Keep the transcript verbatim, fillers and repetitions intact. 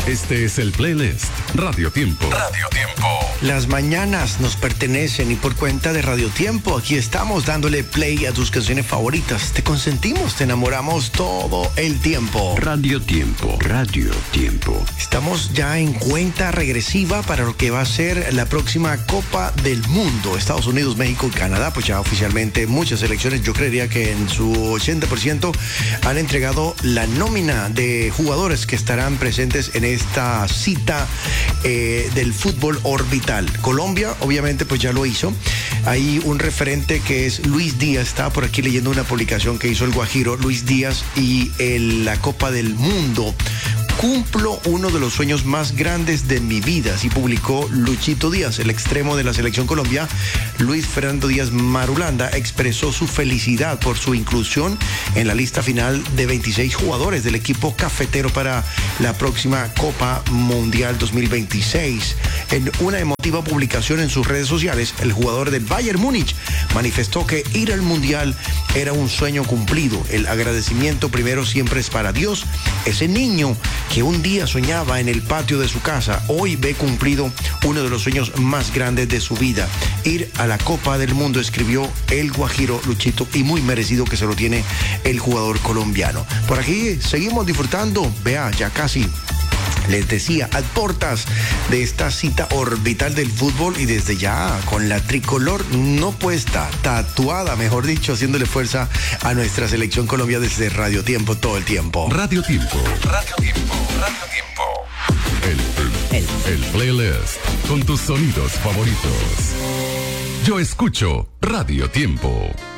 Este es el playlist Radio Tiempo. Radio Tiempo. Las mañanas nos pertenecen y por cuenta de Radio Tiempo, aquí estamos dándole play a tus canciones favoritas. Te consentimos, te enamoramos todo el tiempo. Radio Tiempo, Radio Tiempo. Estamos ya en cuenta regresiva para lo que va a ser la próxima Copa del Mundo. Estados Unidos, México y Canadá, pues ya oficialmente muchas selecciones, yo creería que en su ochenta por ciento han entregado la nómina de jugadores que estarán presentes en esta cita eh, del fútbol orbital. Colombia, obviamente, pues ya lo hizo. Hay un referente que es Luis Díaz, estaba por aquí leyendo una publicación que hizo el Guajiro, Luis Díaz y el, la Copa del Mundo. Cumplo uno de los sueños más grandes de mi vida, así publicó Luchito Díaz, el extremo de la selección Colombia. Luis Fernando Díaz Marulanda expresó su felicidad por su inclusión en la lista final de veintiséis jugadores del equipo cafetero para la próxima Copa Mundial dos mil veintiséis. En una emotiva publicación en sus redes sociales, el jugador del Bayern Múnich manifestó que ir al Mundial era un sueño cumplido. El agradecimiento primero siempre es para Dios. Ese niño que un día soñaba en el patio de su casa, hoy ve cumplido uno de los sueños más grandes de su vida, ir a la Copa del Mundo, escribió el Guajiro Luchito, y muy merecido que se lo tiene el jugador colombiano. Por aquí seguimos disfrutando, vea, ya casi les decía, a portas de esta cita orbital del fútbol, y desde ya con la tricolor no puesta, tatuada, mejor dicho, haciéndole fuerza a nuestra selección Colombia desde Radio Tiempo todo el tiempo. Radio Tiempo. Radio Tiempo. Radio Tiempo. El, el, el playlist con tus sonidos favoritos. Yo escucho Radio Tiempo.